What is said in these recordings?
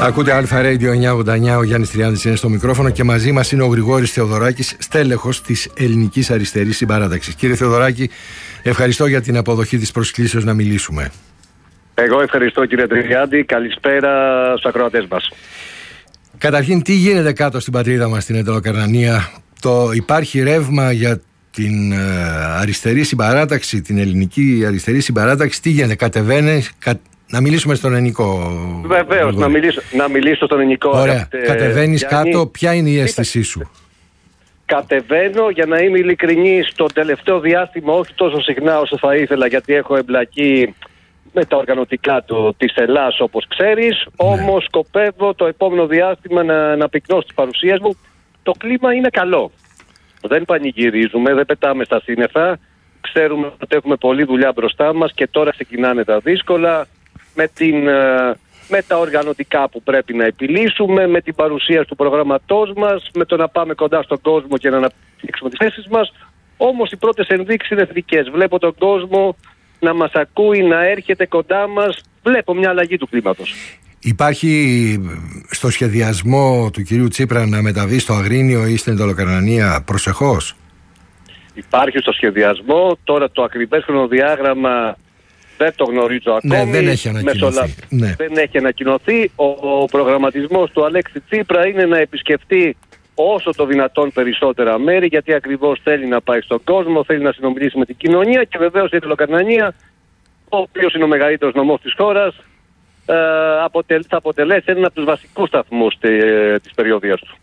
Ακούτε Αλφα Radio 989, ο Γιάννης Τριάντης είναι στο μικρόφωνο και μαζί μας είναι ο Γρηγόρης Θεοδωράκης, στέλεχος της Ελληνικής Αριστερής Συμπαράταξης. Κύριε Θεοδωράκη, ευχαριστώ για την αποδοχή της προσκλήσεως να μιλήσουμε. Εγώ ευχαριστώ, κύριε Τριάντη. Καλησπέρα στους ακροατές μας. Καταρχήν, τι γίνεται κάτω στην πατρίδα μας, στην Αιτωλοκαρνανία? Υπάρχει ρεύμα για την αριστερή συμπαράταξη, την Ελληνική Αριστερή Συμπαράταξη? Τι γίνεται, κατεβαίνει? Να μιλήσουμε στον ελληνικό. Βεβαίως, να μιλήσω στον ελληνικό. Ωραία. Κατεβαίνεις κάτω, ποια είναι η αίσθησή σου? Κατεβαίνω, για να είμαι ειλικρινής, το τελευταίο διάστημα όχι τόσο συχνά όσο θα ήθελα, γιατί έχω εμπλακεί με τα οργανωτικά της Ελλάς, όπως ξέρεις. Ναι. Όμως σκοπεύω το επόμενο διάστημα να πυκνώσω τις παρουσίες μου. Το κλίμα είναι καλό. Δεν πανηγυρίζουμε, δεν πετάμε στα σύννεφα. Ξέρουμε ότι έχουμε πολλή δουλειά μπροστά μας και τώρα ξεκινάνε τα δύσκολα. Με τα οργανωτικά που πρέπει να επιλύσουμε, με την παρουσία του προγραμματός μας, με το να πάμε κοντά στον κόσμο και να αναπτύξουμε τις θέσεις μας. Όμως οι πρώτες ενδείξεις είναι θετικές. Βλέπω τον κόσμο να μας ακούει, να έρχεται κοντά μας. Βλέπω μια αλλαγή του κλίματος. Υπάρχει στο σχεδιασμό του κυρίου Τσίπρα να μεταβεί στο Αγρίνιο ή στην Αιτωλοκαρνανία προσεχώς? Υπάρχει στο σχεδιασμό. Τώρα το ακριβές χρονοδιάγραμμα δεν το γνωρίζω ακόμη. Ναι, δεν έχει ανακοινωθεί. Δεν έχει ανακοινωθεί. Ο προγραμματισμός του Αλέξη Τσίπρα είναι να επισκεφτεί όσο το δυνατόν περισσότερα μέρη, γιατί ακριβώς θέλει να πάει στον κόσμο, θέλει να συνομιλήσει με την κοινωνία και βεβαίως η Αιτωλοκαρνανία, ο οποίος είναι ο μεγαλύτερος νομός της χώρας, θα αποτελέσει έναν από τους βασικούς σταθμούς της περιοδίας του.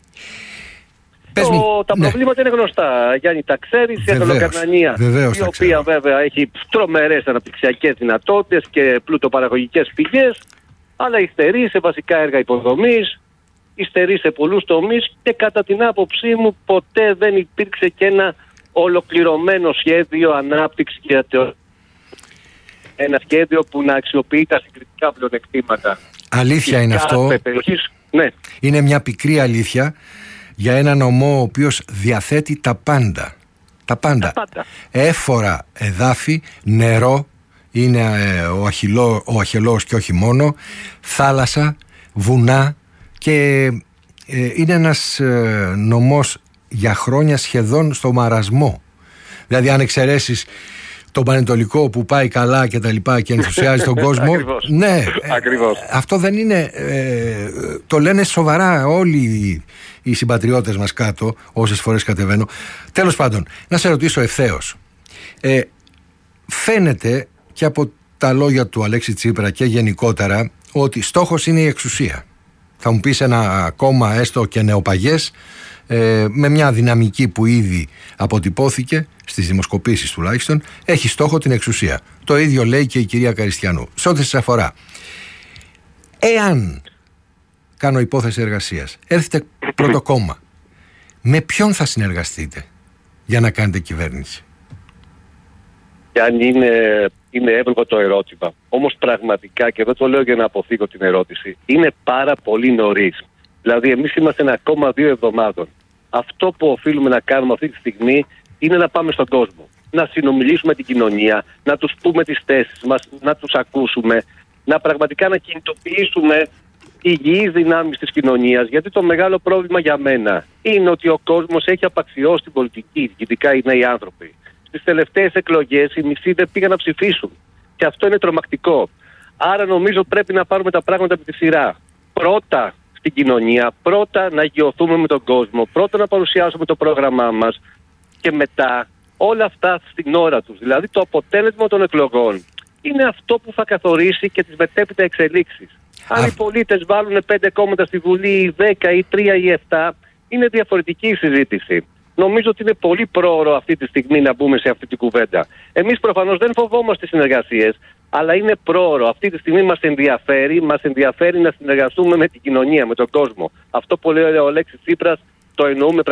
Τα προβλήματα είναι γνωστά, Γιάννη, τα ξέρεις. Η Αιτωλοκαρνανία, η οποία βέβαια έχει τρομερές αναπτυξιακές δυνατότητες και πλουτοπαραγωγικές πηγές, αλλά υστερεί σε βασικά έργα υποδομής, υστερεί σε πολλούς τομείς και κατά την άποψή μου ποτέ δεν υπήρξε και ένα ολοκληρωμένο σχέδιο ανάπτυξης και ένα σχέδιο που να αξιοποιεί τα συγκριτικά πλεονεκτήματα. Αλήθεια είναι αυτό. Ναι. Είναι μια πικρή αλήθεια για ένα νομό ο οποίος διαθέτει τα πάντα. Τα πάντα. Έφορα εδάφη, νερό, είναι ο Αχελός και όχι μόνο, θάλασσα, βουνά, και είναι ένας νομός για χρόνια σχεδόν στο μαρασμό. Δηλαδή αν εξαιρέσεις το Πανετολικό που πάει καλά και τα λοιπά και ενθουσιάζει τον κόσμο. Ναι, αυτό δεν είναι, το λένε σοβαρά όλοι οι συμπατριώτες μας κάτω, όσες φορές κατεβαίνω. Τέλος πάντων, να σε ρωτήσω ευθέως, φαίνεται και από τα λόγια του Αλέξη Τσίπρα και γενικότερα ότι στόχος είναι η εξουσία. Θα μου πεις ένα κόμμα έστω και νεοπαγές, με μια δυναμική που ήδη αποτυπώθηκε στις δημοσκοπήσεις τουλάχιστον, έχει στόχο την εξουσία. Το ίδιο λέει και η κυρία Καριστιανού. Σε ό,τι σας αφορά, εάν, κάνω υπόθεση εργασίας, έρθετε πρώτο κόμμα, με ποιον θα συνεργαστείτε για να κάνετε κυβέρνηση? Και αν είναι εύλογο το ερώτημα. Όμως πραγματικά, και δεν το λέω για να αποφύγω την ερώτηση, είναι πάρα πολύ νωρίς. Δηλαδή εμείς είμαστε ένα ακόμα 2 εβδομάδων. Αυτό που οφείλουμε να κάνουμε αυτή τη στιγμή είναι να πάμε στον κόσμο. Να συνομιλήσουμε την κοινωνία, να τους πούμε τις θέσεις μας, να τους ακούσουμε, να πραγματικά να κινητοποιήσουμε υγιείς δυνάμεις της κοινωνίας. Γιατί το μεγάλο πρόβλημα για μένα είναι ότι ο κόσμος έχει απαξιώσει την πολιτική, ειδικά οι νέοι άνθρωποι. Στις τελευταίες εκλογές οι μισοί δεν πήγαν να ψηφίσουν. Και αυτό είναι τρομακτικό. Άρα νομίζω πρέπει να πάρουμε τα πράγματα με τη σειρά. Πρώτα στην κοινωνία, πρώτα να αγιωθούμε με τον κόσμο, πρώτα να παρουσιάσουμε το πρόγραμμά μας και μετά όλα αυτά στην ώρα τους. Δηλαδή το αποτέλεσμα των εκλογών είναι αυτό που θα καθορίσει και τις μετέπειτα εξελίξεις. Αν οι πολίτες βάλουν 5 κόμματα στη Βουλή, 10 ή 3 ή 7, είναι διαφορετική η συζήτηση. Νομίζω ότι είναι πολύ πρόωρο αυτή τη στιγμή να μπούμε σε αυτή την κουβέντα. Εμείς προφανώς δεν φοβόμαστε συνεργασίες, αλλά είναι πρόωρο. Αυτή τη στιγμή μας ενδιαφέρει να συνεργαστούμε με την κοινωνία, με τον κόσμο. Αυτό που λέει ο Αλέξης Τσίπρας το εννοούμε